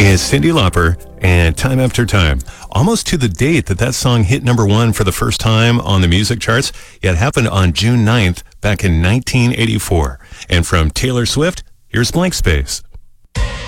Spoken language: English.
is Cyndi Lauper and Time After Time. Almost to the date that song hit number one for the first time on the music charts. It happened on June 9th back in 1984. And from Taylor Swift, here's Blank Space.